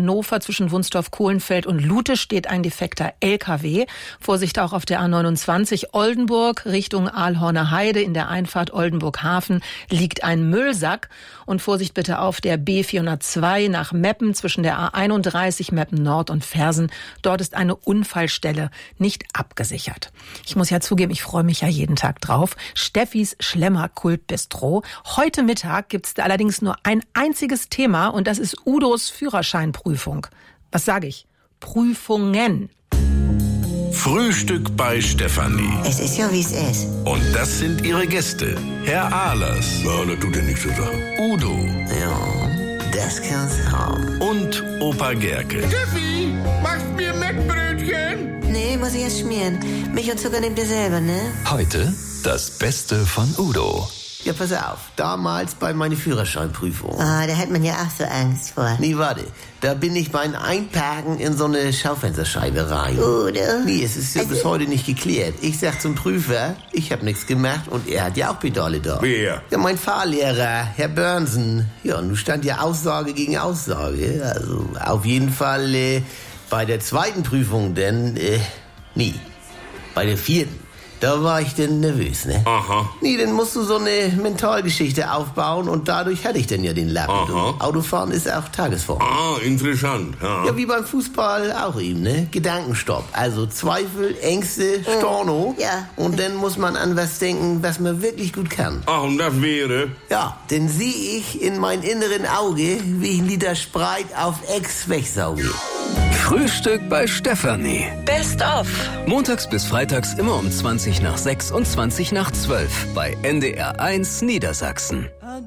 Hannover zwischen Wunstorf-Kohlenfeld und Lute steht ein defekter LKW. Vorsicht auch auf der A29 Oldenburg Richtung Aalhorner Heide. In der Einfahrt Oldenburg-Hafen liegt ein Müllsack. Und Vorsicht bitte auf der B402 nach Meppen zwischen der A31 Meppen Nord und Fersen. Dort ist eine Unfallstelle nicht abgesichert. Ich muss ja zugeben, ich freue mich ja jeden Tag drauf. Steffis Schlemmer-Kultbistro. Heute Mittag gibt's da allerdings nur ein einziges Thema und das ist Udos Führerscheinprüfung. Was sage ich? Prüfungen. Frühstück bei Stefanie. Es ist ja, wie es ist. Und das sind ihre Gäste. Herr Ahlers. Ja, das tut ja nichts zu sagen. Udo. Ja, das kann's haben. Und Opa Gerke. Steffi, machst mir Mettbrötchen? Nee, muss ich erst schmieren. Milch und Zucker nehmt ihr selber, ne? Heute das Beste von Udo. Ja, pass auf. Damals bei meiner Führerscheinprüfung. Ah, da hat man ja auch so Angst vor. Nee, warte. Da bin ich beim Einparken in so eine Schaufensterscheibe rein. Oder? Nee, es ist ja bis heute nicht geklärt. Ich sag zum Prüfer, ich hab nichts gemacht und er hat ja auch Pedale da. Wer? Ja, mein Fahrlehrer, Herr Börnsen. Ja, nun stand ja Aussage gegen Aussage. Also auf jeden Fall bei der zweiten Prüfung, denn nee, bei der vierten. Da war ich denn nervös, ne? Aha. Nee, dann musst du so eine Mentalgeschichte aufbauen und dadurch hatte ich dann ja den Lappen. Aha. Du. Autofahren ist auch Tagesform. Ah, interessant. Ja. Ja, wie beim Fußball auch eben, ne? Gedankenstopp. Also Zweifel, Ängste, Storno. Ja. Und dann muss man an was denken, was man wirklich gut kann. Ach, und das wäre? Ja, dann sehe ich in mein inneren Auge, wie ich einen Liter Spreit auf Ex wegsauge. Frühstück bei Stefanie. Best of. Montags bis freitags immer um 20 nach 6 und 20 nach 12 bei NDR 1 Niedersachsen.